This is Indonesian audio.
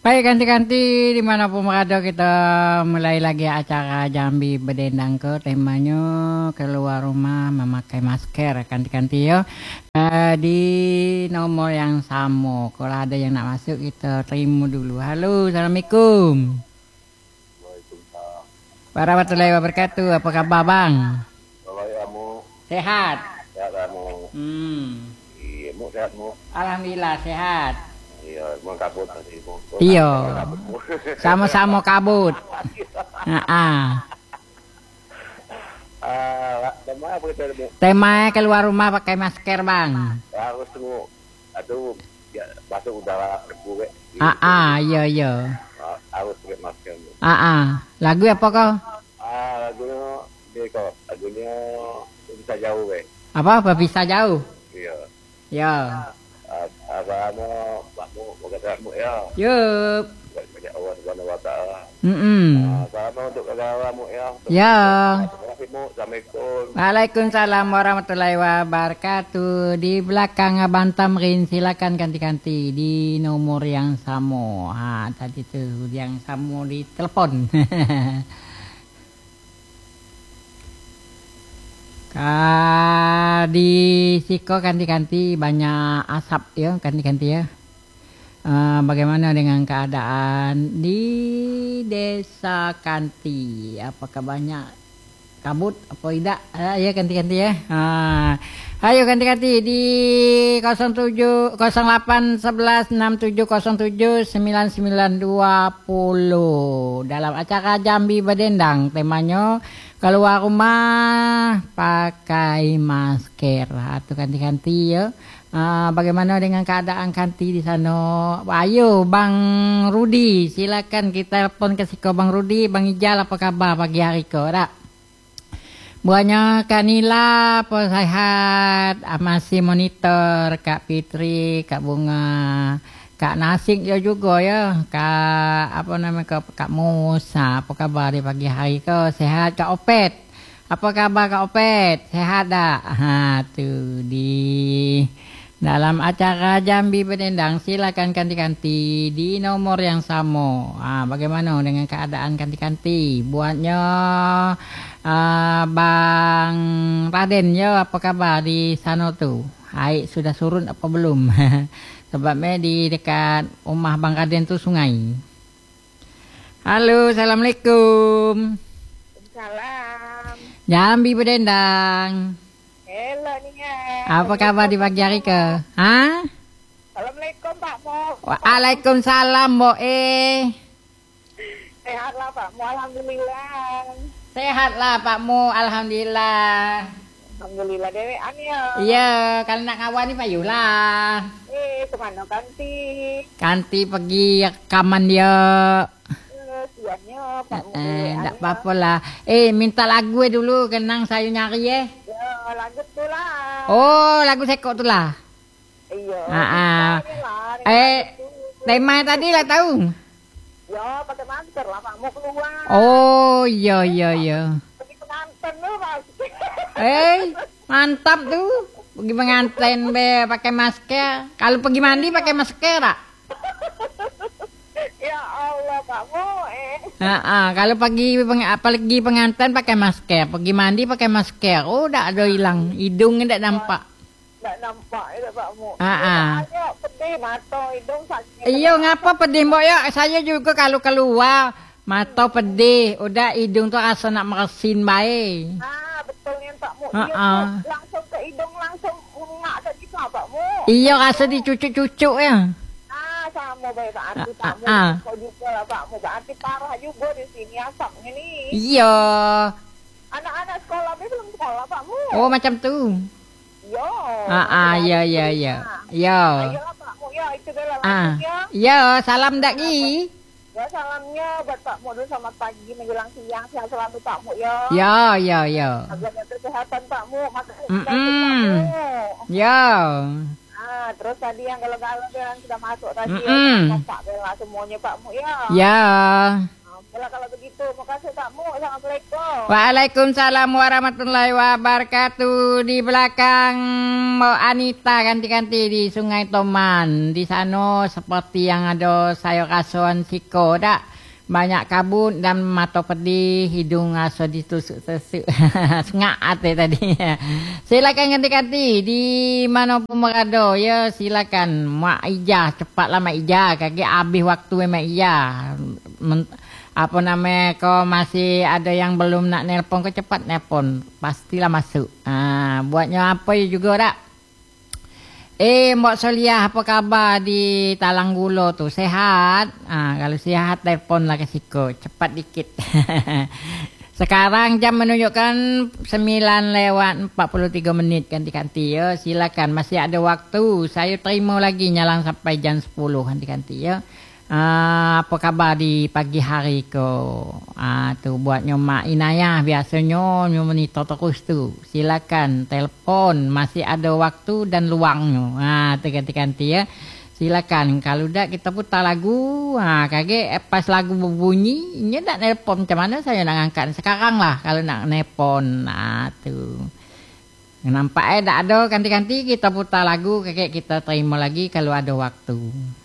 Baik, ganti-ganti dimanapun berada kita mulai lagi acara Jambi Berdendang ke temanya keluar rumah memakai masker ganti-ganti ya. Di nomor yang sama kalau ada yang nak masuk kita terima dulu. Halo, assalamualaikum. Waalaikumsalam. Warahmatullahi wabarakatuh. Apa kabar bang? Kalau kamu Sehat. sehat kamu, iya mu sehat mu, Alhamdulillah sehat. iya mau kabut nanti mu. Iya. Kabutmu. Sama-sama kabut. Tema apa kita mu? Tema keluar rumah pakai masker bang. Harus mu, aduh, ya masuk udara gue. Iya. Harus pakai masker mu. Lagu apa kau? Lagunya dia kok, lagunya bisa jauh we. Apa bisa jauh? Iya. Ya. Kamu, kamu mau katamu ya. Yup. Banyak Allah Subhanahu Wa Taala. Salam untuk kamu ya. Ya. Assalamualaikum. Waalaikumsalam warahmatullahi wabarakatuh. Di belakang Abang Tamrin silakan ganti-ganti di nomor yang sama. Tadi tuh yang sama di telepon. Di Siko ganti-ganti banyak asap ya ganti-ganti ya. Bagaimana dengan keadaan di Desa Kanti? Apakah banyak kabut apa tidak? Ya ganti-ganti ya. Ayo ganti-ganti di 07 08 11 6707 9920 dalam acara Jambi Berdendang temanya keluar rumah pakai masker atau ganti-ganti ya. Bagaimana dengan keadaan Kanti di sana? Ayo Bang Rudi, silakan kita telepon ke Siko Bang Rudi. Bang Ijal apa kabar pagi hari kau? Buahnya Kanila apa sehat? Masih monitor Kak Fitri, Kak Bunga, Kak Nasik ya juga ya. Kak apa namanya Kak Musa, apa kabar di pagi hari kau? Sehat Kak Opet? Apa kabar Kak Opet? Sehat dah? Tuh di dalam acara Jambi Berdendang silakan ganti-ganti di nomor yang sama. Bagaimana dengan keadaan ganti-ganti? Buatnya Bang Raden ya apa kabar di sana tuh? Air sudah surut apa belum? Sebabnya di dekat rumah Bang Raden tuh sungai. Halo, assalamualaikum. Salam. Jambi Berdendang. Hello nih ya. Apa kabar di pagi hari ke? Assalamualaikum Pak Mo. Waalaikumsalam Mbok Sehatlah Pak Mo, alhamdulillah. Sehatlah Pak Mu, alhamdulillah. Alhamdulillah dewean ya. Iya, kalau nak ngawani Pak Yulah. Kemana Kanti? Kanti pergi rekaman dia. Siannya Pak Mo. Tak apa-apa lah. Minta lagu dulu, kenang saya nyari ya. Lagu tu lah. Oh, lagu sekok tu lah. Iya. Tema tadi lah tahu. Ya, pakai masker lah Pak Mo keluar. Oh, iya. Pergi pengantin lu Pak. Mantap tuh. Pergi pengantin pakai masker. Kalau pergi mandi pakai masker tak? Ya Allah Pak Mo. Kalau apalagi pengantin pakai masker, pergi mandi pakai masker. Oh, tak ada hilang. Hidungnya tak nampak. Tak nampak ya Pak Mo. Pedih mata hidung sakit. Iya, ngapa pedih Mbok ya? Saya juga kalau keluar mata pedih, udah hidung tuh rasa nak meresin baik. Betulnya Pak Mo. Iya, langsung ke hidung langsung ngak ke gitu Pak Mo. Iya, rasa dicucuk-cucuk ya. Sama baik berarti Pak Mo. Kau juga lah Pak Mo. Berarti parah juga di sini asapnya nih. Iya. Anak-anak sekolah belum sekolah Pak Mo. Oh, macam tuh. Yo. Iya. Yo. Ayolah Pak Mo ya, itu adalah langsungnya. Yo, salam dak Gi. Ya salamnya buat Pak Mo dulu selamat pagi menjelang siang. Sehat selalu Pak Mo ya. Yo. Jaga kesehatan Pak Mo. Makasih Pak Mo. Yo. Terus tadi yang galau-galau yang sudah masuk tadi Pak Bella semuanya Pak Mo ya. Ya. Kalau begitu, makasih Pak Mu. Assalamualaikum. Waalaikumsalam warahmatullahi wabarakatuh. Di belakang Mbak Anita ganti-ganti di Sungai Toman. Di sana seperti yang ada sayur kasuan siko dak. Banyak kabut dan mata pedih, hidung rasa ditusuk-tusuk. Sengak hati tadi. Silakan ganti-ganti di mana pun berada ya, silakan. Mak Ijah, cepatlah Mak Ijah. Kaki habis waktu Mak Ijah. Apa namanya, kau masih ada yang belum nak nelpon, kau cepat nelpon. Pastilah masuk. Buatnya apa juga tak? Mbak Soliah, apa kabar di Talang Gulo tu? Sehat? Kalau sehat, teleponlah ke Siko. Cepat dikit. Sekarang jam menunjukkan 9:43 ganti-ganti ya. Silakan, masih ada waktu. Saya terima lagi nyalang sampai jam 10 ganti-ganti ya. Apa kabar di pagi hari ko? Tu buatnya Mak Inayah biasanya monitor terus tu. Silakan telepon, masih ada waktu dan luangnya. Tu ganti-ganti ya. Silakan, kalau dak kita putar lagu. Kage pas lagu berbunyi, ini nak nelpon macam mana saya nak angkat sekarang lah kalau nak nelpon. Tu. Nampak dak ada ganti-ganti kita putar lagu, kage kita terima lagi kalau ada waktu.